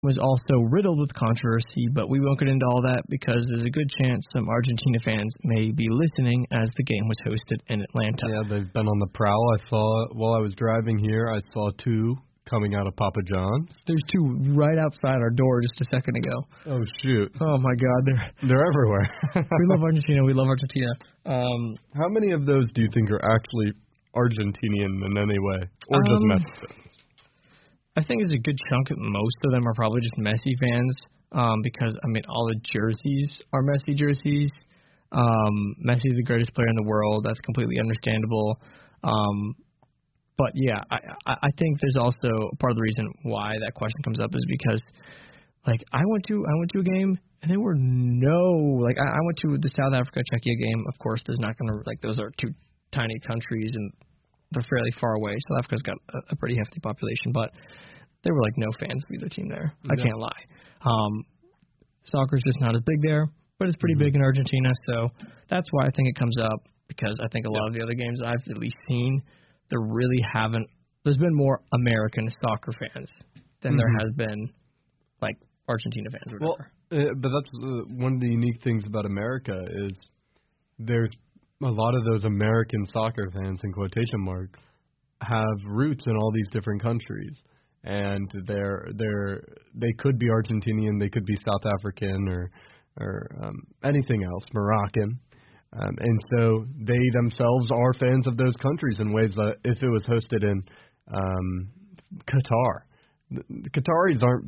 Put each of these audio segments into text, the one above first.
was also riddled with controversy, but we won't get into all that because there's a good chance some Argentina fans may be listening as the game was hosted in Atlanta. Yeah, they've been on the prowl. I saw, while I was driving here, I saw two coming out of Papa John's. There's two right outside our door just a second ago. Oh, shoot. Oh, my God. They're everywhere. We love Argentina. We love Argentina. How many of those do you think are actually Argentinian in any way, or just Mexican? I think it's a good chunk. Most of them are probably just Messi fans because, I mean, all the jerseys are Messi jerseys. Messi's the greatest player in the world. That's completely understandable. But, yeah, I think there's also part of the reason why that question comes up is because, like, I went to a game and there were I went to the South Africa-Czechia game. Of course, there's not going to, like, those are two tiny countries and they're fairly far away. South Africa's got a pretty hefty population, but there were, like, no fans of either team there. I can't lie. Soccer's just not as big there, but it's pretty big in Argentina, so that's why I think it comes up, because I think a lot of the other games I've at least seen, there's been more American soccer fans than there has been, like, Argentina fans or whatever. Well, but that's one of the unique things about America is there's a lot of those American soccer fans, in quotation marks, have roots in all these different countries, and they could be Argentinian, they could be South African, or anything else, Moroccan, and so they themselves are fans of those countries in ways that if it was hosted in Qatar, the Qataris aren't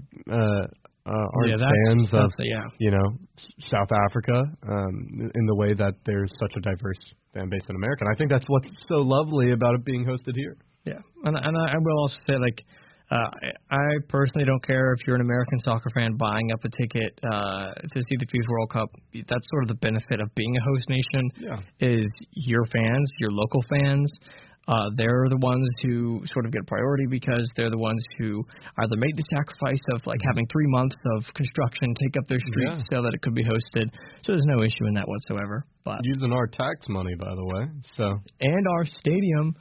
fans of South Africa in the way that there's such a diverse fan base in America. And I think that's what's so lovely about it being hosted here. Yeah, and I will also say, like, I personally don't care if you're an American soccer fan buying up a ticket to see the FIFA World Cup. That's sort of the benefit of being a host nation is your fans, your local fans. They're the ones who sort of get priority because they're the ones who either made the sacrifice of, like, having 3 months of construction take up their streets so that it could be hosted. So there's no issue in that whatsoever. But using our tax money, by the way. And our stadium.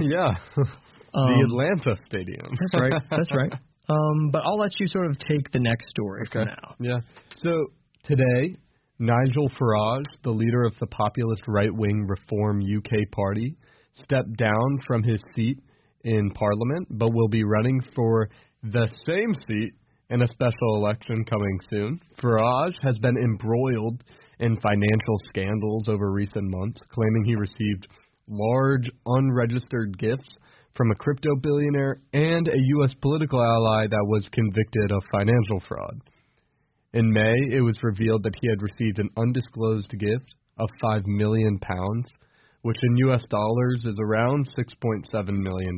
The Atlanta Stadium. That's right. But I'll let you sort of take the next story for now. Yeah. So today, Nigel Farage, the leader of the populist right-wing Reform UK party, stepped down from his seat in Parliament, but will be running for the same seat in a special election coming soon. Farage has been embroiled in financial scandals over recent months, claiming he received large unregistered gifts from a crypto billionaire and a U.S. political ally that was convicted of financial fraud. In May, it was revealed that he had received an undisclosed gift of £5 million, which in U.S. dollars is around $6.7 million.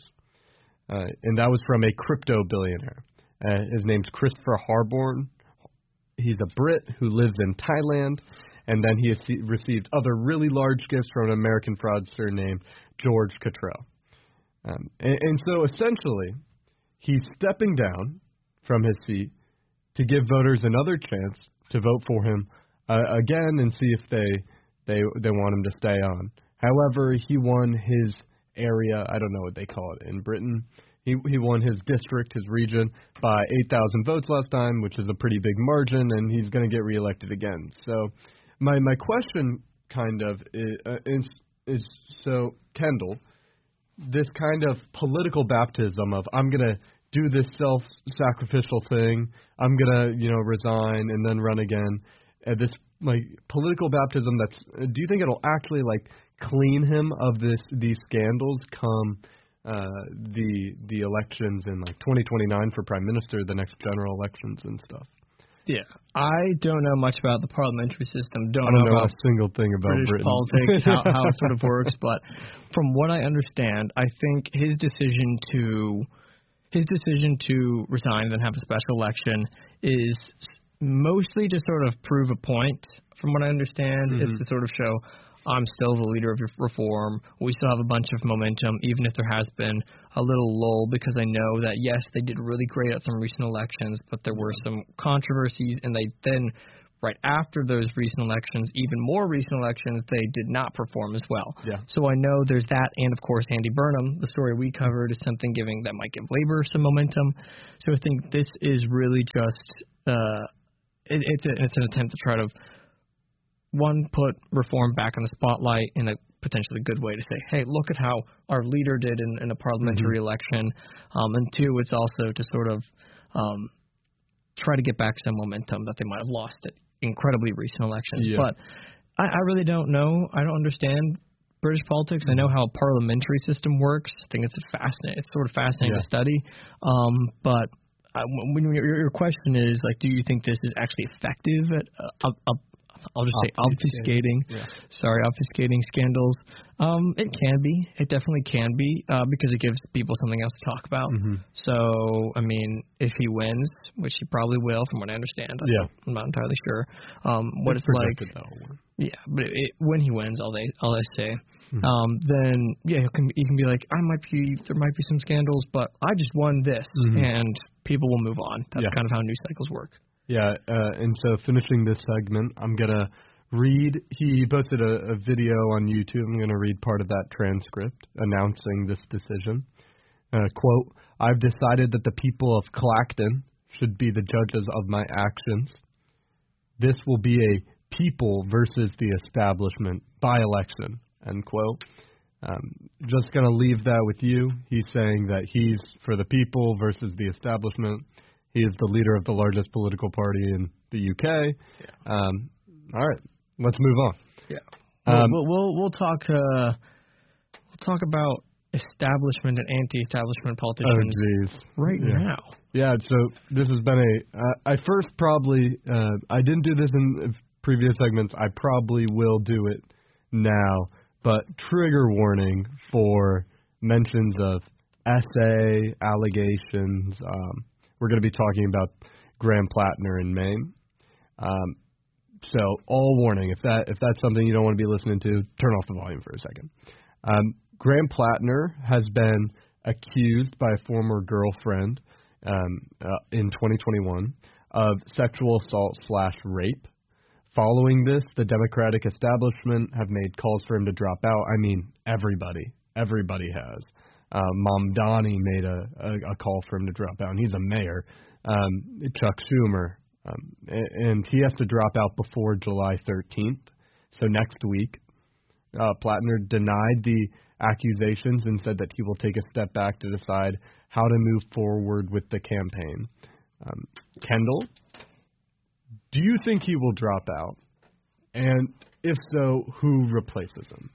And that was from a crypto billionaire. His name's Christopher Harborn. He's a Brit who lives in Thailand. And then he has received other really large gifts from an American fraudster named George Cottrell. And so essentially, he's stepping down from his seat to give voters another chance to vote for him again and see if they want him to stay on. However, he won his area, I don't know what they call it in Britain. He won his district, his region, by 8,000 votes last time, which is a pretty big margin, and he's going to get reelected again. So my question kind of is so, Kendall, this kind of political baptism of I'm going to do this self-sacrificial thing, I'm going to, resign and then run again, this like political baptism do you think it'll actually like clean him of these scandals come the elections in like 2029 for prime minister, the next general elections and stuff? Yeah, I don't know much about the parliamentary system. I don't know a single thing about British Britain. politics, how it sort of works. But from what I understand, I think his decision to resign and have a special election is mostly to sort of prove a point. From what I understand, it's to sort of show I'm still the leader of Reform. We still have a bunch of momentum, even if there has been a little lull, because I know that, yes, they did really great at some recent elections, but there were some controversies, and they then right after those recent elections, even more recent elections, they did not perform as well. Yeah. So I know there's that, and of course Andy Burnham, the story we covered, is something that might give Labor some momentum. So I think this is really just it's an attempt to try to put reform back in the spotlight in a potentially good way to say, hey, look at how our leader did in a parliamentary election, and two, it's also to sort of try to get back some momentum that they might have lost at incredibly recent elections. Yeah. But I really don't know. I don't understand British politics. I know how a parliamentary system works. I think it's sort of fascinating to study. But when your question is like, do you think this is actually effective at I'll just say obfuscating. Yeah. Sorry, obfuscating scandals. It can be. It definitely can be because it gives people something else to talk about. Mm-hmm. So, I mean, if he wins, which he probably will, from what I understand, I'm not entirely sure. What it's like. Yeah, but when he wins, all I say. Then he can be like, there might be some scandals, but I just won this, and people will move on. That's kind of how news cycles work. Yeah, and so finishing this segment, I'm going to read, he posted a video on YouTube. I'm going to read part of that transcript announcing this decision. Quote, I've decided that the people of Clacton should be the judges of my actions. This will be a people versus the establishment by-election, end quote. Just going to leave that with you. He's saying that he's for the people versus the establishment. He is the leader of the largest political party in the UK. Yeah. All right, let's move on. Yeah, we'll talk about establishment and anti-establishment politicians now. Yeah, so this has been I first probably I didn't do this in previous segments. I probably will do it now, but trigger warning for mentions of essay allegations. We're going to be talking about Graham Plattner in Maine. So all warning, if that's something you don't want to be listening to, turn off the volume for a second. Graham Plattner has been accused by a former girlfriend in 2021 of sexual assault / rape. Following this, the Democratic establishment have made calls for him to drop out. I mean, everybody has. Mamdani made a call for him to drop out, and he's a mayor. Chuck Schumer, and he has to drop out before July 13th, so next week. Plattner denied the accusations and said that he will take a step back to decide how to move forward with the campaign. Kendall, do you think he will drop out? And if so, who replaces him?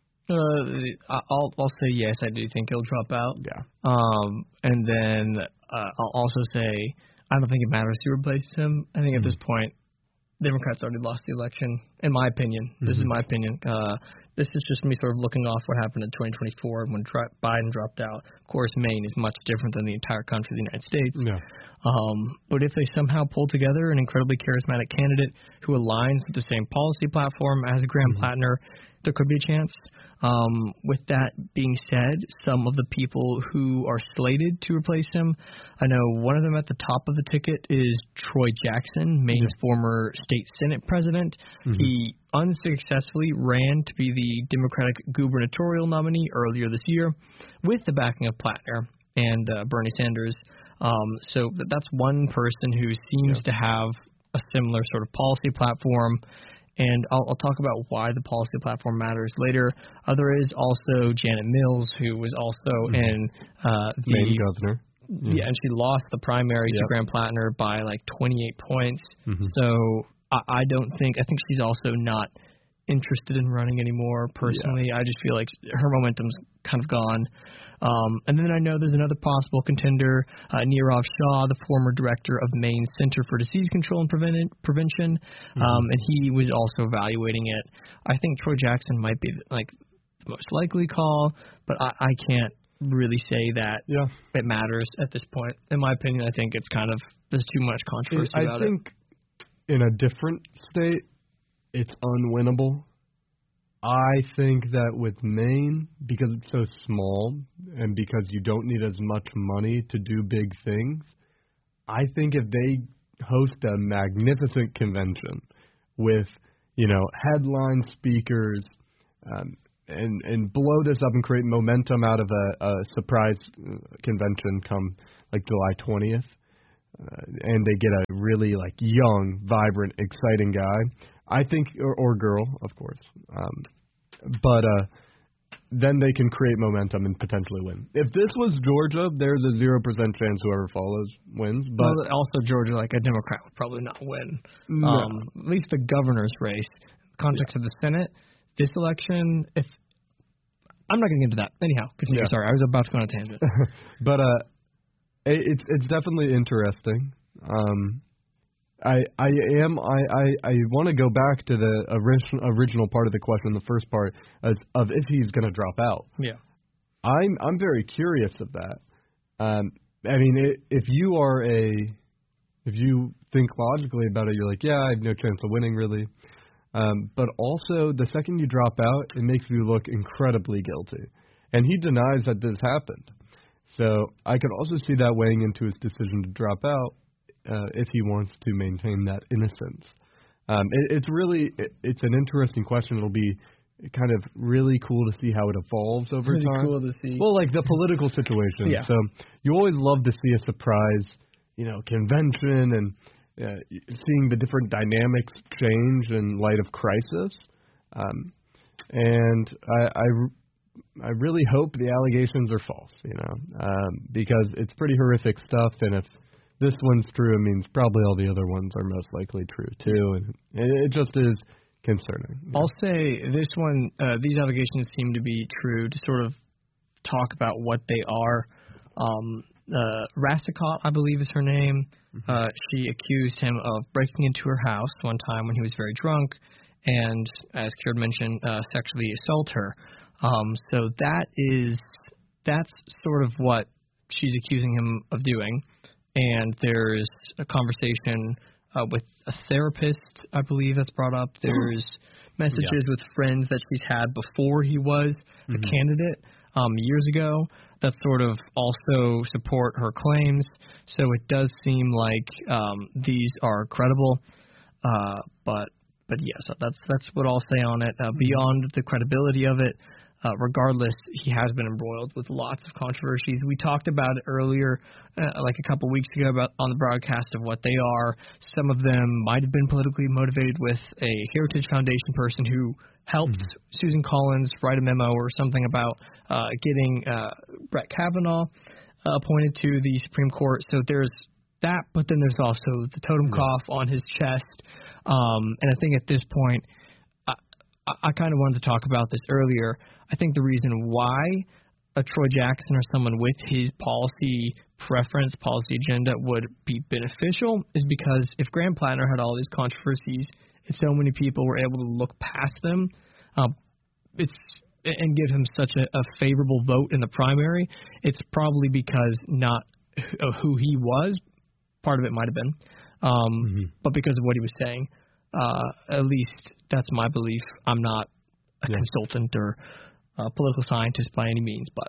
I'll say yes. I do think he'll drop out. Yeah. And then I'll also say I don't think it matters who replaces him. I think at this point, Democrats already lost the election. In my opinion, this is my opinion. This is just me sort of looking off what happened in 2024 when Biden dropped out. Of course, Maine is much different than the entire country of the United States. Yeah. But if they somehow pull together an incredibly charismatic candidate who aligns with the same policy platform as Graham Plattner, there could be a chance. With that being said, some of the people who are slated to replace him, I know one of them at the top of the ticket is Troy Jackson, Maine's former state Senate president. He unsuccessfully ran to be the Democratic gubernatorial nominee earlier this year with the backing of Plattner and Bernie Sanders. So that's one person who seems to have a similar sort of policy platform. And I'll talk about why the policy platform matters later. There is also Janet Mills, who was also in the Maine governor. Yeah, and she lost the primary to Graham Plattner by like 28 points. So I think she's also not interested in running anymore personally. I just feel like her momentum's kind of gone. And then I know there's another possible contender, Neerav Shah, the former director of Maine's Center for Disease Control and Prevention, and he was also evaluating it. I think Troy Jackson might be like the most likely call, but I can't really say that it matters at this point. In my opinion, I think it's kind of there's too much controversy about it. I think in a different state, it's unwinnable. I think that with Maine, because it's so small and because you don't need as much money to do big things, I think if they host a magnificent convention with, headline speakers, and blow this up and create momentum out of a surprise convention come like July 20th. And they get a really young, vibrant, exciting guy. I think, or girl, of course. But then they can create momentum and potentially win. If this was Georgia, there's a 0% chance whoever follows wins. But also Georgia, a Democrat would probably not win. No. At least the governor's race. Context of the Senate, this election, I'm not going to get into that. Anyhow, continue. Yeah. Sorry, I was about to go on a tangent. But it's definitely interesting. I want to go back to the original part of the question, the first part, of if he's going to drop out. Yeah. I'm very curious of that. If you think logically about it, you're like, yeah, I have no chance of winning really. But also, the second you drop out, it makes you look incredibly guilty. And he denies that this happened. So I could also see that weighing into his decision to drop out if he wants to maintain that innocence. It's an interesting question. It'll be kind of really cool to see how it evolves over really time. Cool to see. Well, the political situation. Yeah. So you always love to see a surprise, convention and seeing the different dynamics change in light of crisis. And I really hope the allegations are false, because it's pretty horrific stuff. And if this one's true, it means probably all the other ones are most likely true too. And it just is concerning. I'll say this one, these allegations seem to be true to sort of talk about what they are. Rasicot, I believe is her name. She accused him of breaking into her house one time when he was very drunk and, as Kieran mentioned, sexually assault her. So that's sort of what she's accusing him of doing. And there's a conversation with a therapist, I believe, that's brought up. There's messages with friends that she's had before he was a candidate years ago that sort of also support her claims. So it does seem like these are credible. But yes, that's what I'll say on it. Beyond the credibility of it, regardless, he has been embroiled with lots of controversies. We talked about it earlier, like a couple weeks ago, about on the broadcast of what they are. Some of them might have been politically motivated with a Heritage Foundation person who helped Susan Collins write a memo or something about getting Brett Kavanaugh appointed to the Supreme Court. So there's that, but then there's also the totem cough on his chest. And I think at this point, I kind of wanted to talk about this earlier. I think the reason why a Troy Jackson or someone with his policy preference, policy agenda would be beneficial is because if Graham Plattner had all these controversies and so many people were able to look past them and give him such a favorable vote in the primary, it's probably because not of who he was. Part of it might have been, but because of what he was saying. At least that's my belief. I'm not a consultant or a political scientist by any means, but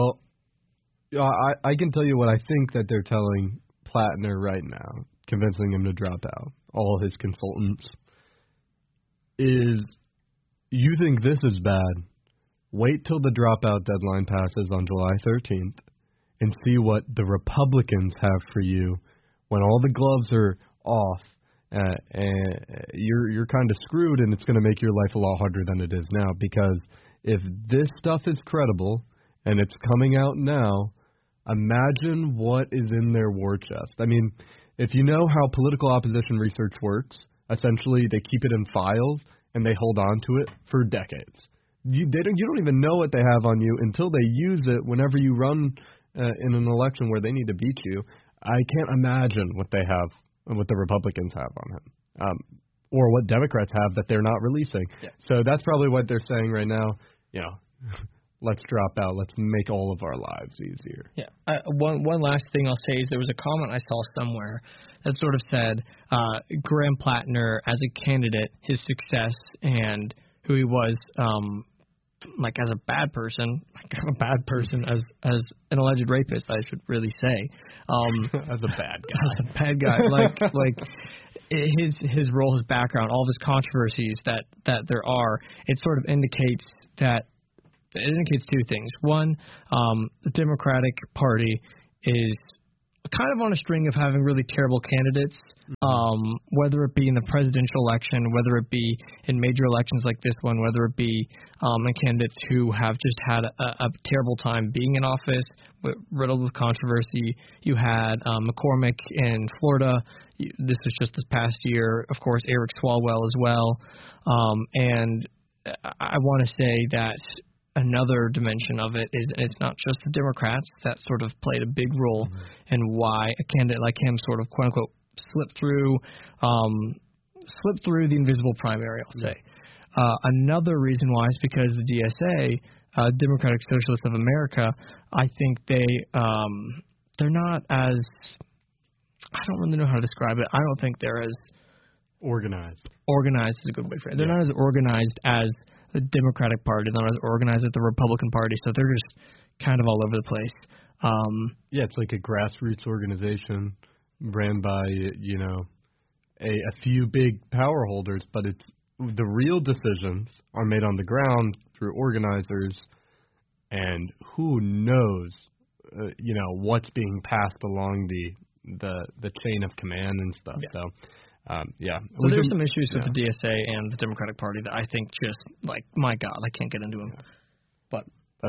I can tell you what I think that they're telling Plattner right now, convincing him to drop out. All his consultants is, you think this is bad? Wait till the dropout deadline passes on July 13th and see what the Republicans have for you when all the gloves are off. And you're kind of screwed, and it's going to make your life a lot harder than it is now. Because if this stuff is credible and it's coming out now, imagine what is in their war chest. I mean, if you know how political opposition research works, essentially they keep it in files and they hold on to it for decades. You don't even know what they have on you until they use it whenever you run in an election where they need to beat you. I can't imagine what they have. What the Republicans have on him, or what Democrats have that they're not releasing. Yeah. So that's probably what they're saying right now. Let's drop out. Let's make all of our lives easier. Yeah. One last thing I'll say is there was a comment I saw somewhere that sort of said Graham Plattner as a candidate, his success and who he was, as a bad person, as an alleged rapist, I should really say. As a bad guy. As a bad guy. his role, his background, all of his controversies that there are, it sort of indicates two things. One, the Democratic Party is kind of on a string of having really terrible candidates, whether it be in the presidential election, whether it be in major elections like this one, whether it be in candidates who have just had a terrible time being in office, riddled with controversy. You had McCormick in Florida. This was just this past year. Of course, Eric Swalwell as well. And I want to say that another dimension of it is it's not just the Democrats that sort of played a big role in why a candidate like him sort of quote unquote slipped through the invisible primary, I'll say. Another reason why is because the DSA, Democratic Socialists of America, I think they're not as, I don't really know how to describe it. I don't think they're as organized. Organized is a good way for it. They're not as organized as the Democratic Party. They're not as organized as the Republican Party. So they're just kind of all over the place. It's like a grassroots organization ran by, a few big power holders, but it's the real decisions are made on the ground through organizers, and who knows, what's being passed along the chain of command and stuff. Yeah. So, So there's some issues with the DSA and the Democratic Party that I think just like, my God, I can't get into them. But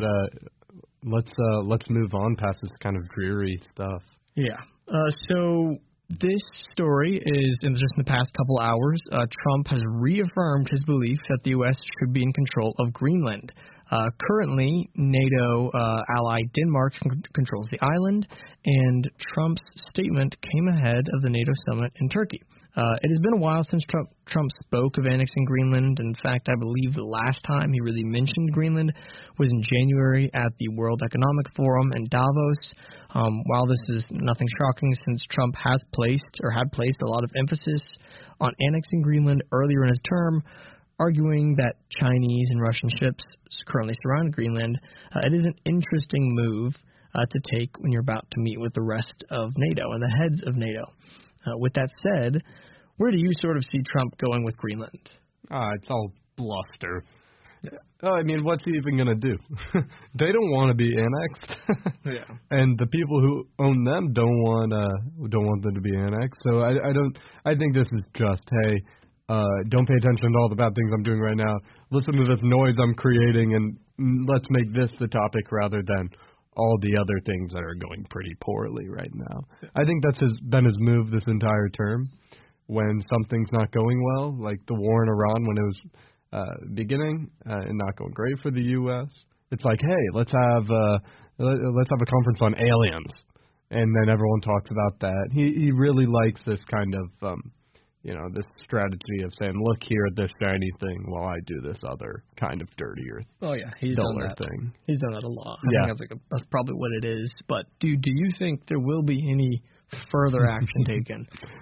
let's move on past this kind of dreary stuff. Yeah. So this story is just in the past couple hours. Trump has reaffirmed his belief that the U.S. should be in control of Greenland. Currently, NATO ally Denmark controls the island, and Trump's statement came ahead of the NATO summit in Turkey. It has been a while since Trump spoke of annexing Greenland. In fact, I believe the last time he really mentioned Greenland was in January at the World Economic Forum in Davos. While this is nothing shocking, since Trump had placed a lot of emphasis on annexing Greenland earlier in his term, arguing that Chinese and Russian ships currently surround Greenland, it is an interesting move to take when you're about to meet with the rest of NATO and the heads of NATO. With that said, where do you sort of see Trump going with Greenland? It's all bluster. I mean, what's he even going to do? They don't want to be annexed. Yeah. And the people who own them don't want them to be annexed. So I think this is just, hey, don't pay attention to all the bad things I'm doing right now. Listen to this noise I'm creating, and let's make this the topic rather than all the other things that are going pretty poorly right now. I think that's been his move this entire term. When something's not going well, like the war in Iran when it was beginning and not going great for the U.S., it's like, hey, let's have a conference on aliens, and then everyone talks about that. He really likes this kind of this strategy of saying, look here at this shiny thing while I do this other kind of dirtier, he's done that thing. He's done that a lot. I think that's probably what it is. But do you think there will be any further action taken?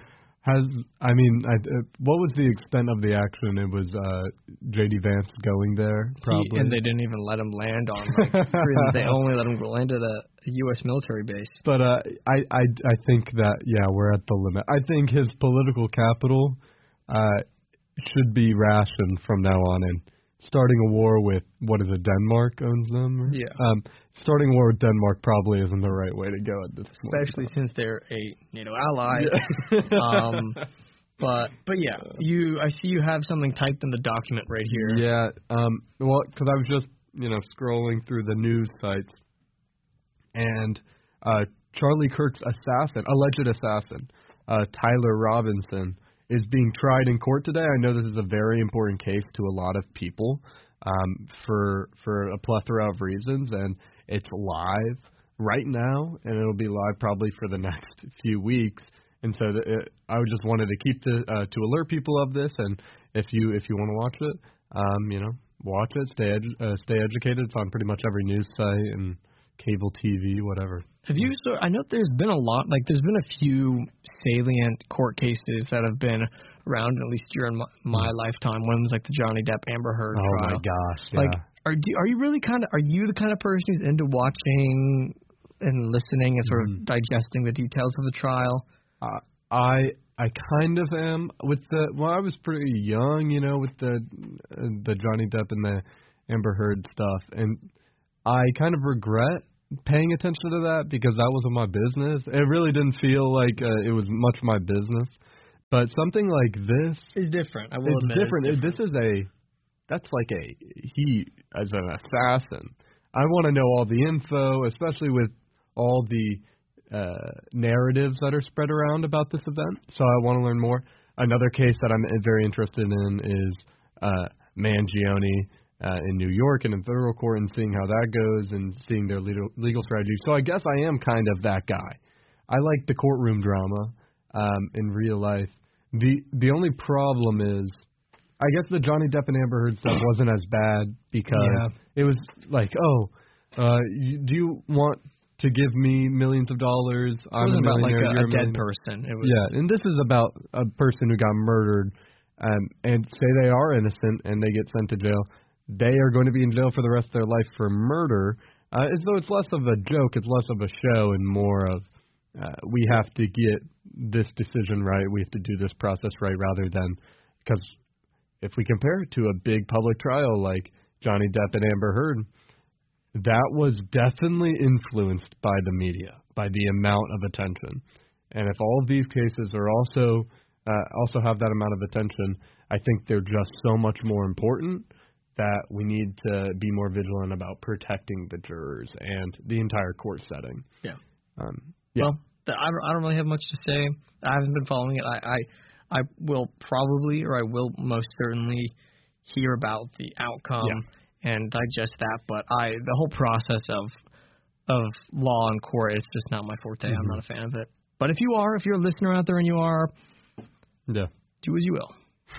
What was the extent of the action? It was J.D. Vance going there, probably. And they didn't even let him land on Greenland. They only let him land at a U.S. military base. But I think that, we're at the limit. I think his political capital should be rationed from now on in. Starting a war with, Denmark owns them? Yeah. Starting a war with Denmark probably isn't the right way to go at this point. Especially since they're a NATO ally. Yeah. But I see you have something typed in the document right here. Yeah. Because I was just, scrolling through the news sites, and Charlie Kirk's alleged assassin, Tyler Robinson, is being tried in court today. I know this is a very important case to a lot of people for a plethora of reasons, and it's live right now, and it'll be live probably for the next few weeks. And so I just wanted to keep to alert people of this, and if you want to watch it, watch it. Stay educated. It's on pretty much every news site and cable TV, whatever. I know there's been a lot, there's been a few salient court cases that have been around, at least during my lifetime. One was the Johnny Depp Amber Heard trial. Oh my gosh, yeah. Are you really are you the kind of person who's into watching and listening and sort of digesting the details of the trial? I kind of am with the. Well, I was pretty young, with the Johnny Depp and the Amber Heard stuff, and I kind of regret paying attention to that because that wasn't my business. It really didn't feel like it was much my business. But something like this is different. I will admit, different. it's different. This is that's like he as an assassin. I want to know all the info, especially with all the narratives that are spread around about this event. So I want to learn more. Another case that I'm very interested in is Mangione in New York and in federal court, and seeing how that goes and seeing their legal strategy. So I guess I am kind of that guy. I like the courtroom drama in real life. The only problem is, I guess the Johnny Depp and Amber Heard stuff wasn't as bad because it was like, do you want to give me millions of dollars? I'm a millionaire. About you're a dead person. It was, and this is about a person who got murdered, and say they are innocent and they get sent to jail. They are going to be in jail for the rest of their life for murder. As though it's less of a joke, it's less of a show, and more of we have to get this decision right. We have to do this process right, rather than because if we compare it to a big public trial like Johnny Depp and Amber Heard, that was definitely influenced by the media, by the amount of attention. And if all of these cases are also have that amount of attention, I think they're just so much more important that we need to be more vigilant about protecting the jurors and the entire court setting. Yeah. Yeah. Well, I don't really have much to say. I haven't been following it. I will probably, or I will most certainly hear about the outcome and digest that. But the whole process of law and court, it's just not my forte. I'm not a fan of it. But if you're a listener out there and you are, do as you will.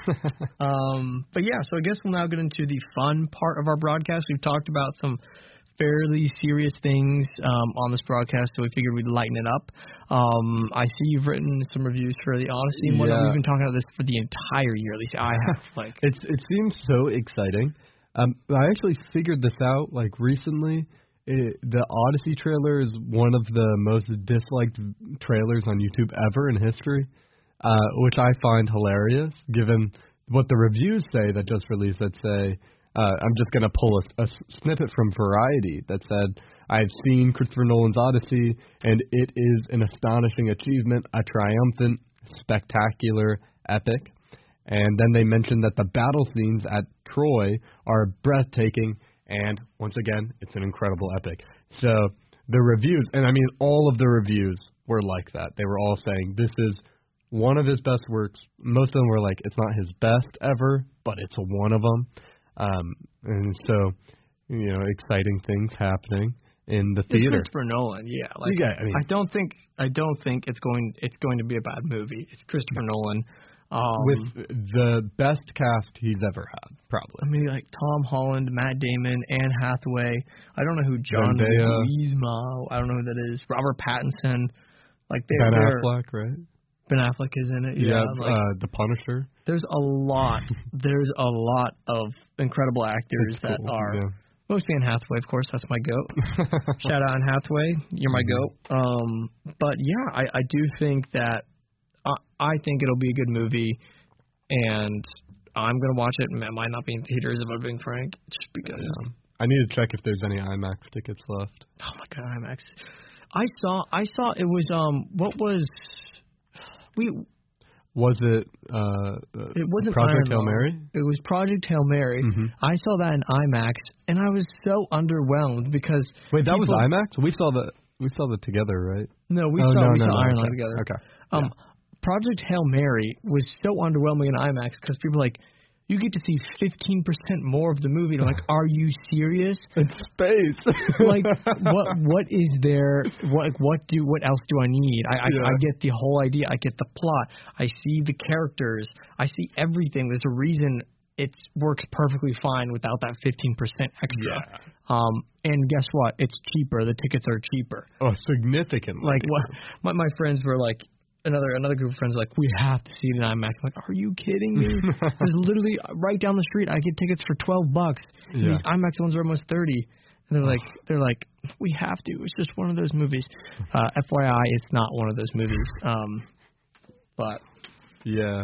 But yeah, so I guess we'll now get into the fun part of our broadcast. We've talked about some fairly serious things on this broadcast, so we figured we'd lighten it up. I see you've written some reviews for the Odyssey and whatnot. We've been talking about this for the entire year, at least I have. It seems so exciting. I actually figured this out recently. The Odyssey trailer is one of the most disliked trailers on YouTube ever in history, which I find hilarious, given what the reviews say that just released that say, I'm just going to pull a snippet from Variety that said, I've seen Christopher Nolan's Odyssey, and it is an astonishing achievement, a triumphant, spectacular epic. And then they mentioned that the battle scenes at Troy are breathtaking, and once again, it's an incredible epic. So the reviews, and I mean all of the reviews were like that. They were all saying, this is one of his best works. Most of them were like, it's not his best ever, but it's one of them. And so, exciting things happening in the theater. It's Christopher Nolan, I don't think it's going to be a bad movie. It's Christopher Nolan. With the best cast he's ever had, probably. I mean, Tom Holland, Matt Damon, Anne Hathaway. I don't know who John Leguizamo. I don't know who that is. Robert Pattinson. Ben Affleck, right? Ben Affleck is in it. Yeah, The Punisher. There's a lot. There's a lot of incredible actors that are mostly Anne Hathaway, of course. That's my goat. Shout out Anne Hathaway, you're my goat. But yeah, I do think that I think it'll be a good movie, and I'm gonna watch it. It might not be in theaters if I'm being frank, just because. I need to check if there's any IMAX tickets left. Oh my god, IMAX! I saw it was what was. Was it wasn't Project Hail Mary? It was Project Hail Mary. Mm-hmm. I saw that in IMAX, and I was so underwhelmed because wait, that was IMAX? We saw that together, right? No, we saw Iron Man together. Okay. Project Hail Mary was so underwhelming in IMAX because people were like, you get to see 15% more of the movie. And I'm like, are you serious? It's space. What is there? What else do I need? I get the whole idea. I get the plot. I see the characters. I see everything. There's a reason it works perfectly fine without that 15% extra. Yeah. And guess what? It's cheaper. The tickets are cheaper. Oh, significantly. My friends were like, Another group of friends were like, we have to see it in IMAX. I'm like, are you kidding me? There's literally right down the street. I get tickets for $12. Yeah. These IMAX ones are almost $30. And they're like, we have to. It's just one of those movies. FYI, it's not one of those movies. But Yeah,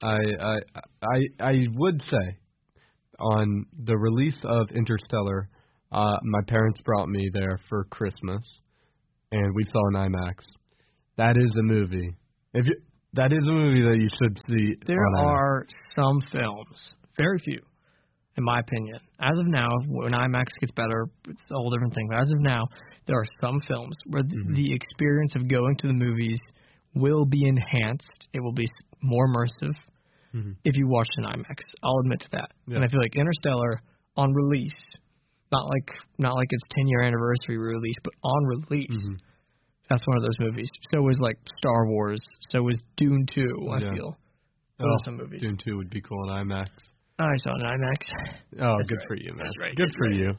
I would say on the release of Interstellar, my parents brought me there for Christmas, and we saw an IMAX. That is a movie. That is a movie that you should see. There are some films, very few, in my opinion. As of now, when IMAX gets better, it's a whole different thing. But as of now, there are some films where the experience of going to the movies will be enhanced. It will be more immersive if you watch an IMAX. I'll admit to that. Yeah. And I feel like Interstellar on release, not like its 10-year anniversary release, but on release, that's one of those movies. So was like Star Wars. So was Dune 2. I feel. Those are some movies. Dune 2 would be cool on IMAX. I saw an IMAX. Oh, that's good right. for you, man. That's right. Good for you.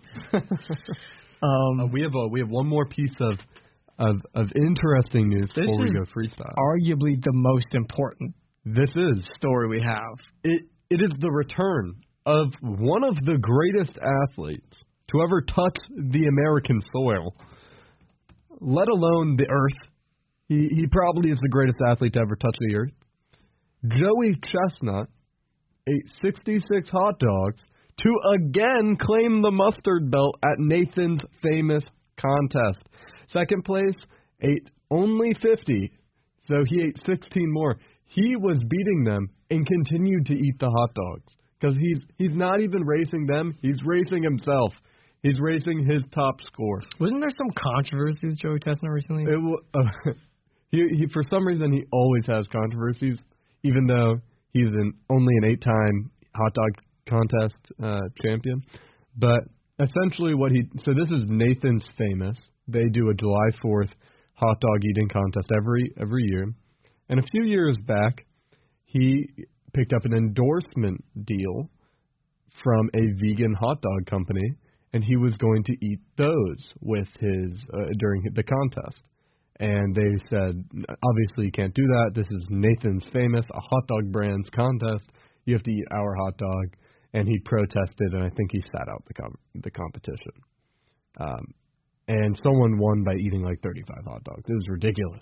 We have one more piece of interesting news before we go freestyle. Arguably the most important. This is story we have. It is the return of one of the greatest athletes to ever touch the American soil, let alone the earth. He probably is the greatest athlete to ever touch the earth. Joey Chestnut ate 66 hot dogs to again claim the mustard belt at Nathan's Famous contest. Second place ate only 50, so he ate 16 more. He was beating them and continued to eat the hot dogs because he's not even racing them. He's racing himself. He's racing his top score. Wasn't there some controversy with Joey Chestnut recently? He for some reason he always has controversies, even though he's only an 8-time hot dog contest champion. But essentially so this is Nathan's Famous. They do a July 4th hot dog eating contest every year. And a few years back, he picked up an endorsement deal from a vegan hot dog company, and he was going to eat those with his during the contest. And they said, obviously you can't do that. This is Nathan's Famous, a hot dog brand's contest. You have to eat our hot dog. And he protested, and I think he sat out the competition. And someone won by eating like 35 hot dogs. It was ridiculous.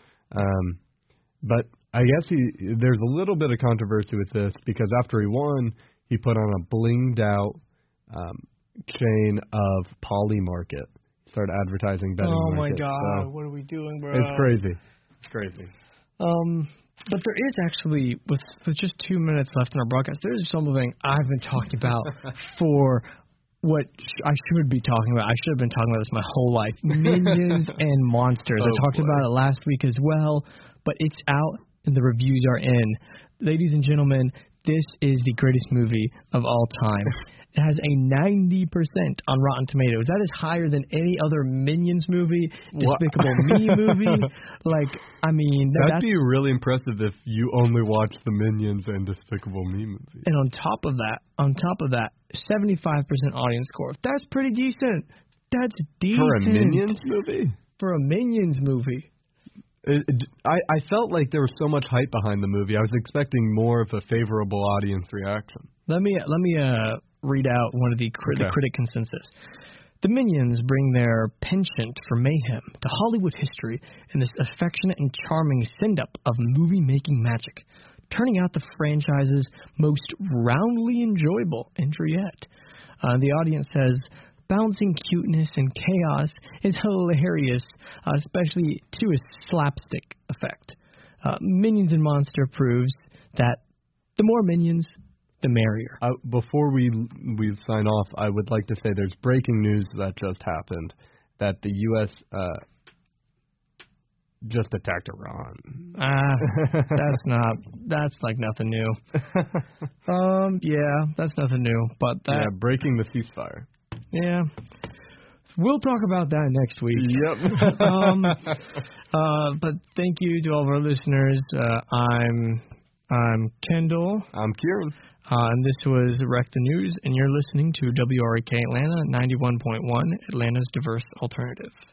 But I guess there's a little bit of controversy with this because after he won, he put on a blinged out chain of Poly Market. Started advertising betting markets. My God, so what are we doing, bro? It's crazy. It's crazy. But there is actually, with just 2 minutes left in our broadcast, there is something I've been talking about for what I should be talking about. I should have been talking about this my whole life. Minions and Monsters. I talked about it last week as well, but it's out and the reviews are in. Ladies and gentlemen, this is the greatest movie of all time. It has a 90% on Rotten Tomatoes. That is higher than any other Minions movie, Despicable Me movie. That'd be really impressive if you only watch the Minions and Despicable Me movies. And on top of that, 75% audience score. That's pretty decent. That's decent. For a Minions movie? For a Minions movie. I felt like there was so much hype behind the movie. I was expecting more of a favorable audience reaction. Let me read out one of the critic consensus. The Minions bring their penchant for mayhem to Hollywood history in this affectionate and charming send-up of movie-making magic, turning out the franchise's most roundly enjoyable entry yet. The audience says, balancing cuteness and chaos is hilarious, especially to a slapstick effect. Minions and Monster proves that the more Minions, the merrier. Before we sign off, I would like to say there's breaking news that just happened, that the U.S. Just attacked Iran. That's like nothing new. Yeah, that's nothing new. But breaking the ceasefire. Yeah. We'll talk about that next week. Yep. But thank you to all of our listeners. I'm Kendall. I'm Kieran. And this was Wreck the News, and you're listening to WREK Atlanta 91.1, Atlanta's diverse alternative.